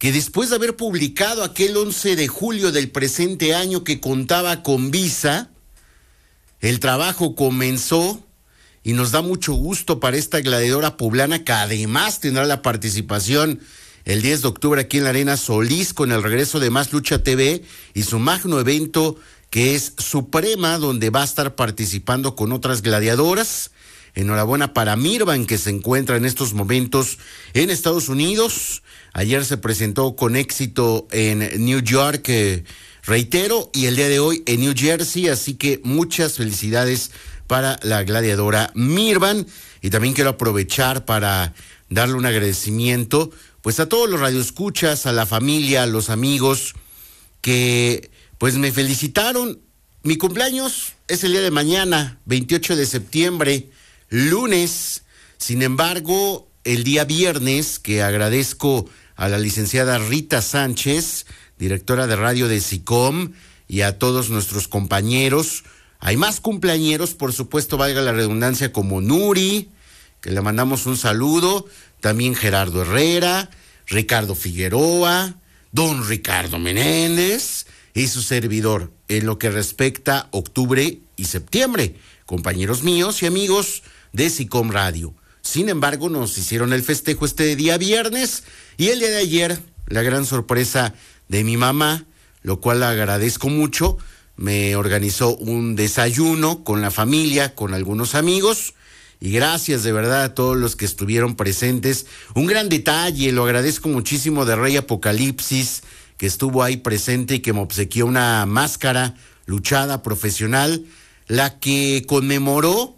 que después de haber publicado aquel 11 de julio del presente año que contaba con visa, el trabajo comenzó y nos da mucho gusto para esta gladiadora poblana que además tendrá la participación el 10 de octubre aquí en la Arena Solís con el regreso de Más Lucha TV y su magno evento que es Suprema, donde va a estar participando con otras gladiadoras. Enhorabuena para Mirvan, que se encuentra en estos momentos en Estados Unidos. Ayer se presentó con éxito en New York, reitero, y el día de hoy en New Jersey, así que muchas felicidades para la gladiadora Mirvan. Y también quiero aprovechar para darle un agradecimiento pues a todos los radioescuchas, a la familia, a los amigos que pues me felicitaron. Mi cumpleaños es el día de mañana, 28 de septiembre, lunes. Sin embargo, el día viernes, que agradezco a la licenciada Rita Sánchez, directora de radio de SICOM, y a todos nuestros compañeros. Hay más cumpleañeros, por supuesto, valga la redundancia, como Nuri, que le mandamos un saludo, también Gerardo Herrera, Ricardo Figueroa, don Ricardo Menéndez y su servidor, en lo que respecta a octubre y septiembre, compañeros míos y amigos de SICOM Radio. Sin embargo, nos hicieron el festejo este día viernes y el día de ayer, la gran sorpresa de mi mamá, lo cual agradezco mucho, me organizó un desayuno con la familia, con algunos amigos, y gracias de verdad a todos los que estuvieron presentes. Un gran detalle, lo agradezco muchísimo, de Rey Apocalipsis, que estuvo ahí presente y que me obsequió una máscara luchada profesional, la que conmemoró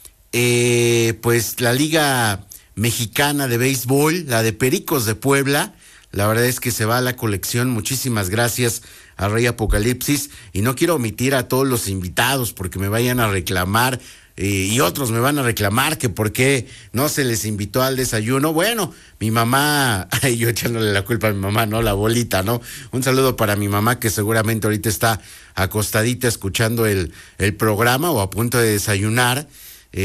pues la Liga Mexicana de Béisbol, la de Pericos de Puebla. La verdad es que se va a la colección. Muchísimas gracias a Rey Apocalipsis, y no quiero omitir a todos los invitados porque me vayan a reclamar y otros me van a reclamar que por qué no se les invitó al desayuno. Bueno, mi mamá, yo echándole la culpa a mi mamá, ¿no? La bolita, ¿no? Un saludo para mi mamá, que seguramente ahorita está acostadita escuchando el programa o a punto de desayunar.